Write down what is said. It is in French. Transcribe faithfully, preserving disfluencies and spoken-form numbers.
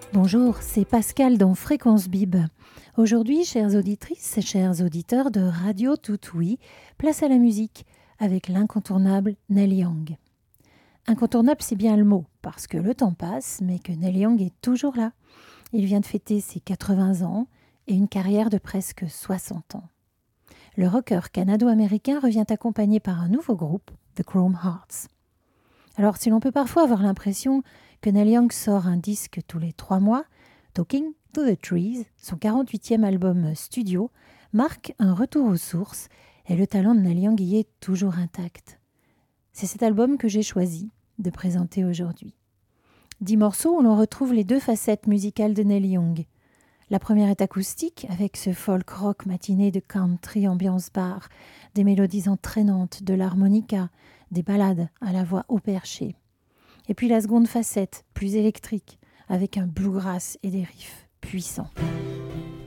Bonjour, c'est Pascal dans Fréquence Bib. Aujourd'hui, chères auditrices et chers auditeurs de Radio Toutoui, place à la musique avec l'incontournable Neil Young. Incontournable, c'est bien le mot, parce que le temps passe, mais que Neil Young est toujours là. Il vient de fêter ses quatre-vingts ans et une carrière de presque soixante ans. Le rocker canado-américain revient accompagné par un nouveau groupe, The Chrome Hearts. Alors, si l'on peut parfois avoir l'impression que Neil Young sort un disque tous les trois mois, Talking to the Trees, son quarante-huitième album studio, marque un retour aux sources et le talent de Neil Young y est toujours intact. C'est cet album que j'ai choisi de présenter aujourd'hui. Dix morceaux où l'on retrouve les deux facettes musicales de Neil Young. La première est acoustique, avec ce folk rock matiné de country ambiance bar, des mélodies entraînantes, de l'harmonica, des ballades à la voix haut perché. Et puis la seconde facette, plus électrique, avec un bluegrass et des riffs puissants.